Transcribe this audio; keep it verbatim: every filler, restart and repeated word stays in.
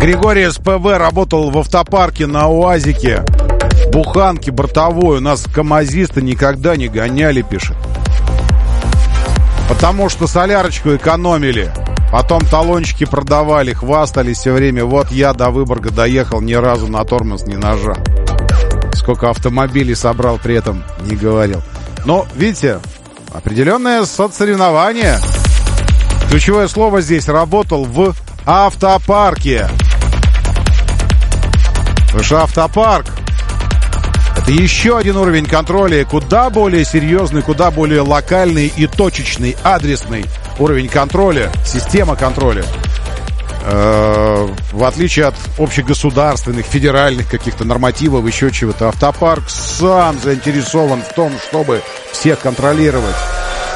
Григорий СПВ работал в автопарке на УАЗике. Буханки бортовой. У нас камазисты никогда не гоняли, пишет. Потому что солярочку экономили. Потом талончики продавали, хвастались все время. Вот я до Выборга доехал, ни разу на тормоз не нажал. Сколько автомобилей собрал, при этом не говорил. Но, видите, определенное соцсоревнование. Ключевое слово здесь: работал в автопарке. Потому что автопарк — это еще один уровень контроля, куда более серьезный, куда более локальный и точечный, адресный уровень контроля, система контроля. Э-э- в отличие от общегосударственных, федеральных каких-то нормативов, еще чего-то, автопарк сам заинтересован в том, чтобы всех контролировать.